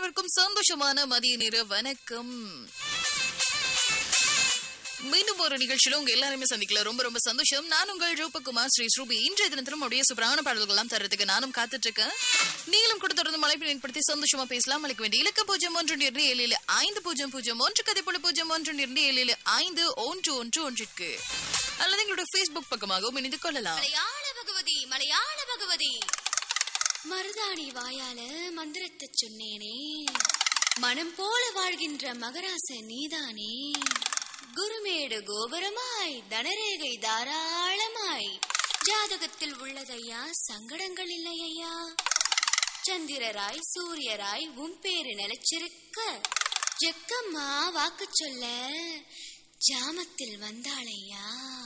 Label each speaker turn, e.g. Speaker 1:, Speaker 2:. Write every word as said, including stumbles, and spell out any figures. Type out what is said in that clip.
Speaker 1: அனைவருக்கும் சந்தோஷமான மதிய நேர வணக்கம். மீண்டும் ஒரு நிகழ்ச்சியில உங்க எல்லாருமே சந்திக்கல ரொம்ப ரொம்ப சந்தோஷம். நான் உங்கள் ரூபகுமார் ஸ்ரீ ஸ்ரூபி. இன்றைய தினத்திலும் அப்படியே சூப்பரான பாடல்கள் எல்லாம் தரத்துக்கு நானும் காத்துட்டு இருக்கேன். நீங்களும் கூட தொடர்ந்து மழைப்பினை ஏற்படுத்தி சந்தோஷமா பேசலாம். அழைக்க வேண்டிய இலக்க பூஜ்ஜியம் ஒன்று இரண்டு ஏழு ஏழு ஐந்து பூஜ்ஜியம் பூஜ்ஜியம் ஒன்று கதைப்போல பூஜ்ஜியம் ஒன்று இரண்டு ஏழு ஏழு ஐந்து ஒன்று ஒன்று ஒன்றுக்கு அல்லது எங்களுடைய பேஸ்புக் பக்கமாகவும் இணைந்து கொள்ளலாம்.
Speaker 2: மலையாள பகவதி மலையாள பகவதி மருதாணி வாயால மந்திரத்தை சொன்னேனே, மனம் போல வாழ்கின்ற மகராச நீதானே, குருமேடு கோபுரமாய் தனரேகை தாராளமாய் ஜாதகத்தில் உள்ளதையா, சங்கடங்கள் இல்லையா, சந்திரராய் சூரியராய் உன் பேரு நிலைச்சிருக்க, ஜக்கம்மா வாக்கு சொல்ல ஜாமத்தில் வந்தாளையா.